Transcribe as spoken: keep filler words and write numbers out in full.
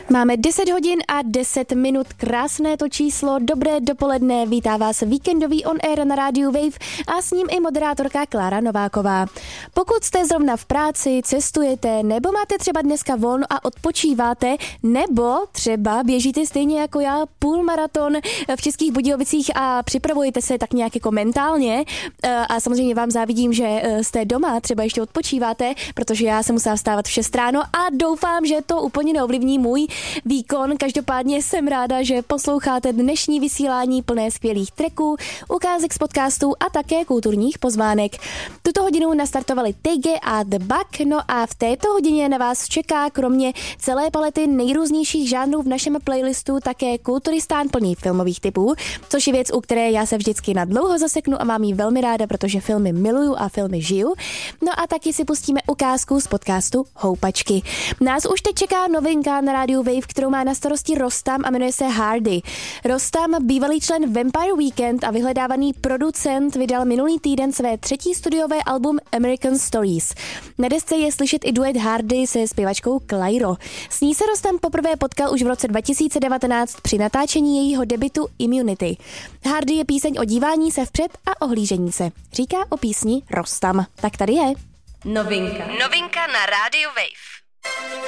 Máme deset hodin a deset minut, krásné to číslo, dobré dopoledne, vítá vás víkendový on air na rádiu Wave a s ním i moderátorka Klára Nováková. Pokud jste zrovna v práci, cestujete, nebo máte třeba dneska volno a odpočíváte, nebo třeba běžíte stejně jako já půlmaraton v Českých Budějovicích a připravujete se tak nějak jako mentálně a samozřejmě vám závidím, že jste doma, třeba ještě odpočíváte, protože já jsem musela vstávat v šest ráno a doufám, že to úplně neovlivní můj výkon. Každopádně jsem ráda, že posloucháte dnešní vysílání plné skvělých tracků, ukázek z podcastů a také kulturních pozvánek. Tuto hodinu nastartovali Tege a The Bug, no a v této hodině na vás čeká kromě celé palety nejrůznějších žánrů v našem playlistu také kulturistán plný filmových typů, což je věc, u které já se vždycky na dlouho zaseknu a mám ji velmi ráda, protože filmy miluju a filmy žiju. No a taky si pustíme ukázku z podcastu Houpačky. Nás už teď čeká novinka na rádiu Wave, kterou má na starosti Rostam a jmenuje se Hardy. Rostam, bývalý člen Vampire Weekend a vyhledávaný producent, vydal minulý týden své třetí studiové album American Stories. Na desce je slyšet i duet Hardy se zpěvačkou Clairo. S ní se Rostam poprvé potkal už v roce dva tisíce devatenáct při natáčení jejího debutu Immunity. Hardy je píseň o dívání se vpřed a ohlížení se. Říká o písni Rostam. Tak tady je. Novinka. Novinka na rádiu Wave.